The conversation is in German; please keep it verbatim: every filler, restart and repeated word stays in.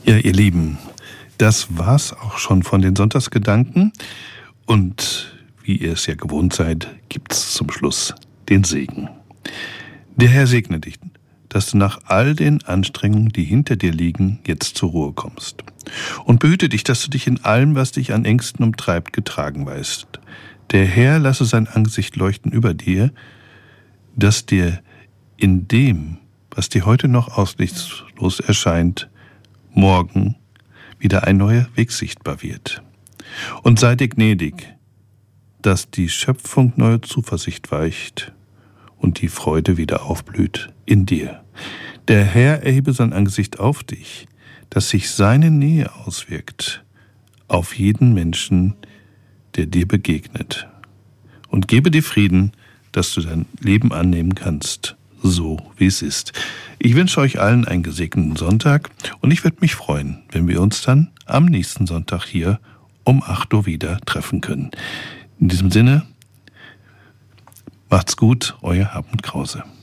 Ja, ihr Lieben, das war's auch schon von den Sonntagsgedanken. Und wie ihr es ja gewohnt seid, gibt's zum Schluss den Segen. Der Herr segne dich, dass du nach all den Anstrengungen, die hinter dir liegen, jetzt zur Ruhe kommst. Und behüte dich, dass du dich in allem, was dich an Ängsten umtreibt, getragen weißt. Der Herr lasse sein Angesicht leuchten über dir, dass dir in dem, was dir heute noch aussichtslos erscheint, morgen wieder ein neuer Weg sichtbar wird. Und sei dir gnädig, dass die Schöpfung neue Zuversicht weicht und die Freude wieder aufblüht in dir. Der Herr erhebe sein Angesicht auf dich, dass sich seine Nähe auswirkt auf jeden Menschen, der dir begegnet. Und gebe dir Frieden, dass du dein Leben annehmen kannst, so wie es ist. Ich wünsche euch allen einen gesegneten Sonntag und ich würde mich freuen, wenn wir uns dann am nächsten Sonntag hier um acht Uhr wieder treffen können. In diesem Sinne, macht's gut, euer Hartmut Krause.